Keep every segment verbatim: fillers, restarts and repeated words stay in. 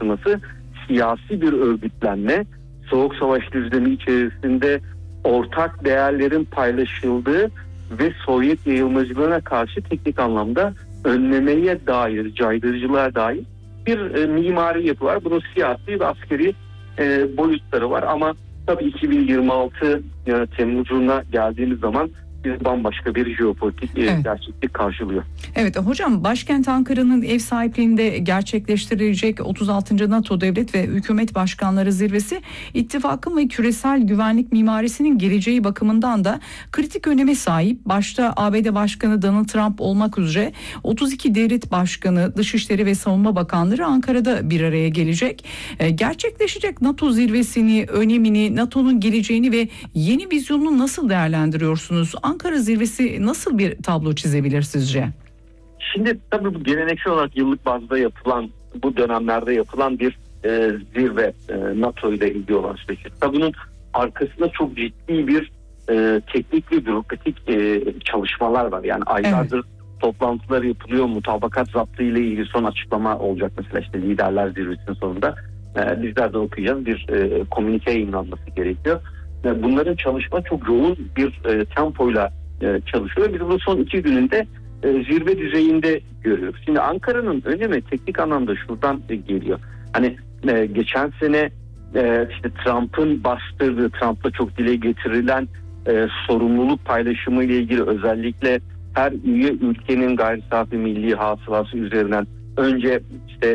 sonrası siyasi bir örgütlenme, Soğuk Savaş düzlemi içerisinde ortak değerlerin paylaşıldığı ve Sovyet yayılmacılığına karşı teknik anlamda önlemeye dair, caydırıcılığa dair bir e, mimari yapı var. Bunun siyasi ve askeri e, boyutları var ama tabii iki bin yirmi altı e, Temmuz'una geldiğimiz zaman bir bambaşka bir jeopolitik e, evet. gerçeklik karşılıyor. Evet hocam, başkent Ankara'nın ev sahipliğinde gerçekleştirilecek otuz altıncı NATO Devlet ve Hükümet Başkanları Zirvesi ittifakın ve küresel güvenlik mimarisinin geleceği bakımından da kritik öneme sahip. Başta A B D Başkanı Donald Trump olmak üzere otuz iki devlet başkanı, Dışişleri ve Savunma Bakanları Ankara'da bir araya gelecek. Gerçekleşecek NATO zirvesini, önemini, NATO'nun geleceğini ve yeni vizyonunu nasıl değerlendiriyorsunuz? Ankara zirvesi nasıl bir tablo çizebilir sizce? Şimdi tabii bu geleneksel olarak yıllık bazda yapılan, bu dönemlerde yapılan bir e, zirve e, NATO ile ilgili olan süreç. Tabii bunun arkasında çok ciddi bir e, teknik ve bürokratik e, çalışmalar var. Yani aylardır evet. toplantılar yapılıyor, mutabakat zaptı ile ilgili son açıklama olacak mesela işte liderler zirvesinin sonunda. E, bizler de okuyacağız, bir e, komünike yayınlanması gerekiyor. E, bunların çalışma çok yoğun bir e, tempoyla e, çalışıyor. Biz bu son iki gününde zirve düzeyinde görüyoruz. Şimdi Ankara'nın önemi teknik anlamda şuradan geliyor. Hani e, geçen sene e, işte Trump'ın bastırdığı, Trump'la çok dile getirilen e, sorumluluk paylaşımı ile ilgili özellikle her üye ülkenin gayri safi milli hasılası üzerinden önce işte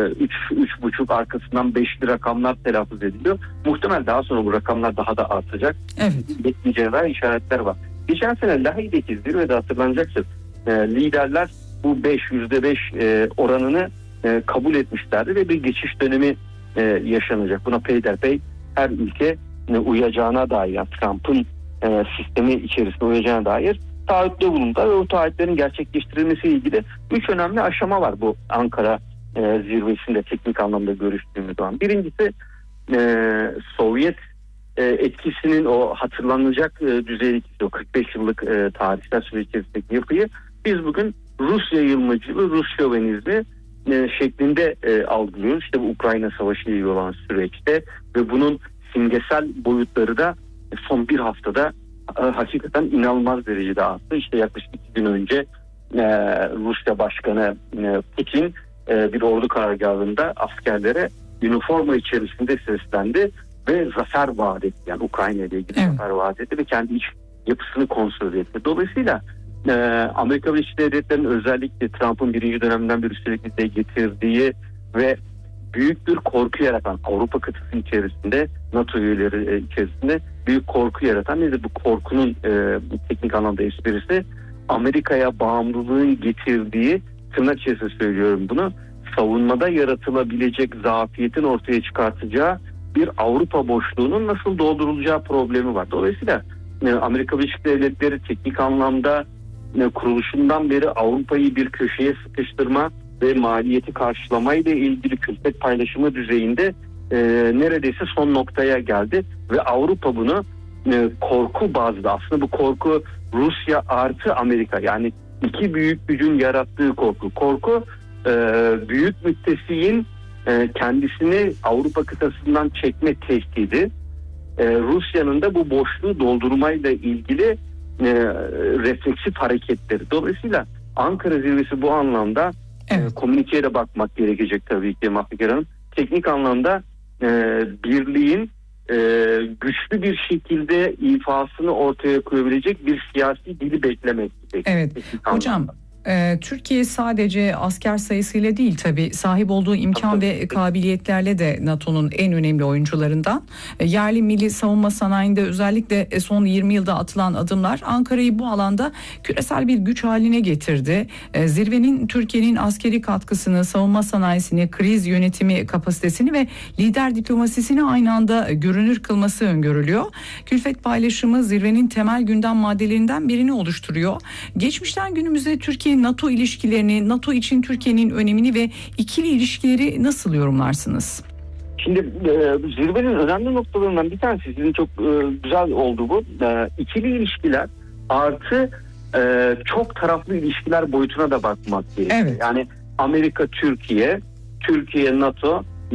üç buçuk arkasından beşli rakamlar telaffuz ediliyor. Muhtemel daha sonra bu rakamlar daha da artacak. Evet. Yetmeyeceğine dair işaretler var. Geçen sene Lahey'deki zirvede hatırlanacaksın. E, liderler bu beş yüzde beş e, oranını e, kabul etmişlerdi ve bir geçiş dönemi e, yaşanacak. Buna peyderpey her ülke e, uyacağına dair, yani Trump'ın e, sistemi içerisinde uyacağına dair taahhütte bulundu ve o taahhütlerin gerçekleştirilmesiyle ilgili üç önemli aşama var bu Ankara e, zirvesinde teknik anlamda görüştüğümüz zaman. Birincisi e, Sovyet e, etkisinin o hatırlanacak e, düzeydeki o kırk beş yıllık e, tarihsel süreç içerisindeki yapıyı biz bugün Rus yayılmacılığı, Rus şövenizmi e, şeklinde e, algılıyoruz. İşte bu Ukrayna Savaşı ile olan süreçte ve bunun simgesel boyutları da son bir haftada e, hakikaten inanılmaz derecede arttı. İşte yaklaşık iki gün önce e, Rusya Başkanı e, Putin e, bir ordu karargahında askerlere üniforma içerisinde seslendi ve zafer vaat etti. Yani Ukrayna ile ilgili evet. zafer vaat etti ve kendi iç yapısını konsolide etti. Dolayısıyla Ee, Amerika Birleşik Devletleri'nin özellikle Trump'ın birinci dönemden beri sürekli de getirdiği ve büyük bir korku yaratan Avrupa kıtası içerisinde, NATO üyeleri içerisinde büyük korku yaratan nedir? Bu korkunun e, teknik anlamda esprisi Amerika'ya bağımlılığın getirdiği, tırnak içerisinde söylüyorum bunu, savunmada yaratılabilecek zafiyetin ortaya çıkartacağı bir Avrupa boşluğunun nasıl doldurulacağı problemi var. Dolayısıyla e, Amerika Birleşik Devletleri teknik anlamda kuruluşundan beri Avrupa'yı bir köşeye sıkıştırma ve maliyeti karşılamayla ilgili külfet paylaşımı düzeyinde e, neredeyse son noktaya geldi ve Avrupa bunu e, korku bazlı, aslında bu korku Rusya artı Amerika, yani iki büyük gücün yarattığı korku. Korku e, büyük müttefiğin e, kendisini Avrupa kıtasından çekme tehdidi, e, Rusya'nın da bu boşluğu doldurmayla ilgili E, refleksif hareketleri. Dolayısıyla Ankara zirvesi bu anlamda evet. e, komünikeye de bakmak gerekecek tabii ki Mahfiker Hanım. Teknik anlamda e, birliğin e, güçlü bir şekilde ifasını ortaya koyabilecek bir siyasi dili beklemek. Evet hocam. Ee, Türkiye sadece asker sayısıyla değil tabii, sahip olduğu imkan ve kabiliyetlerle de NATO'nun en önemli oyuncularından. E, yerli milli savunma sanayinde özellikle son yirmi yılda atılan adımlar Ankara'yı bu alanda küresel bir güç haline getirdi. E, zirvenin Türkiye'nin askeri katkısını, savunma sanayisini, kriz yönetimi kapasitesini ve lider diplomasisini aynı anda görünür kılması öngörülüyor. Külfet paylaşımı zirvenin temel gündem maddelerinden birini oluşturuyor. Geçmişten günümüze Türkiye NATO ilişkilerini, NATO için Türkiye'nin önemini ve ikili ilişkileri nasıl yorumlarsınız? Şimdi e, zirvenin önemli noktalarından bir tanesi, sizin çok e, güzel oldu bu. E, ikili ilişkiler artı e, çok taraflı ilişkiler boyutuna da bakmak gerekiyor. Evet. Yani Amerika Türkiye, Türkiye NATO